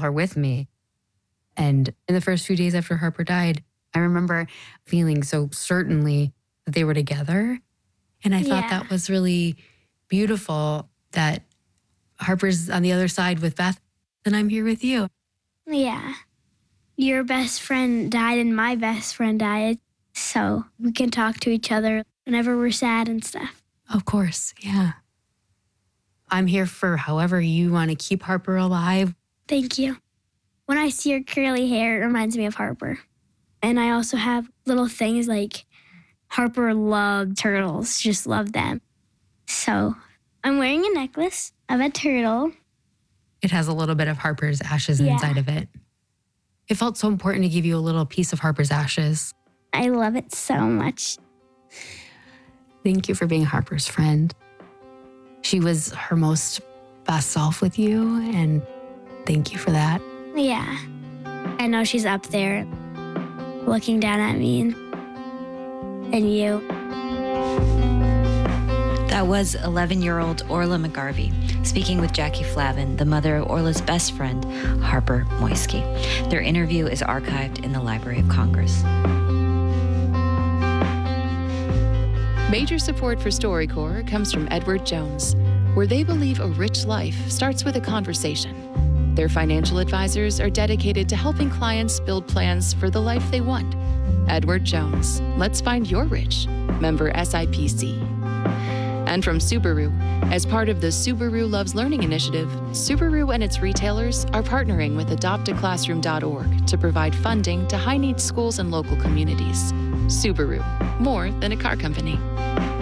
her with me. And in the first few days after Harper died, I remember feeling so certainly that they were together. And I thought that was really beautiful that Harper's on the other side with Beth and I'm here with you. Yeah. Your best friend died and my best friend died. So we can talk to each other whenever we're sad and stuff. Of course, yeah. I'm here for however you want to keep Harper alive. Thank you. When I see her curly hair, it reminds me of Harper. And I also have little things like Harper loved turtles, just loved them. So I'm wearing a necklace of a turtle. It has a little bit of Harper's ashes inside of it. It felt so important to give you a little piece of Harper's ashes. I love it so much. Thank you for being Harper's friend. She was her most best self with you, and thank you for that. Yeah. I know she's up there looking down at me and you. That was 11-year-old Orla McGarvey speaking with Jackie Flavin, the mother of Orla's best friend, Harper Moisky. Their interview is archived in the Library of Congress. Major support for StoryCorps comes from Edward Jones, where they believe a rich life starts with a conversation. Their financial advisors are dedicated to helping clients build plans for the life they want. Edward Jones, let's find your rich. Member SIPC. And from Subaru, as part of the Subaru Loves Learning initiative, Subaru and its retailers are partnering with adoptaclassroom.org to provide funding to high-needs schools and local communities. Subaru, more than a car company.